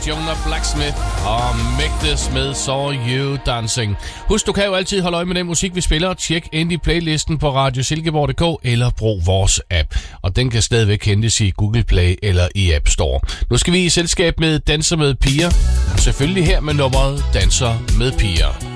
Jonah Blacksmith og Mægtes med Saw You Dancing. Husk, du kan jo altid holde øje med den musik, vi spiller. Tjek endelig playlisten på radiosilkeborg.dk eller brug vores app. Og den kan stadigvæk hentes i Google Play eller i App Store. Nu skal vi i selskab med Danser med Piger. Selvfølgelig her med nummeret Danser med Piger.